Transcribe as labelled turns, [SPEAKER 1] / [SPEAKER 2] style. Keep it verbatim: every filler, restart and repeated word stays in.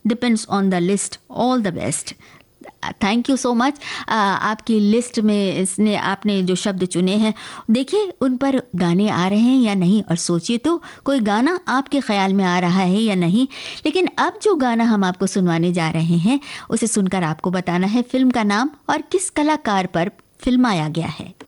[SPEAKER 1] Depends on the list. All the best. Thank you so much. आपकी list में इसने आपने जो शब्द चुने हैं, देखिए उन पर गाने आ रहे हैं या नहीं, और सोचिए तो कोई गाना आपके ख्याल में आ रहा है या नहीं. लेकिन अब जो गाना हम आपको सुनवाने जा रहे हैं, उसे सुनकर आपको बताना है फिल्म का नाम और किस कलाकार पर फिल्माया गया है.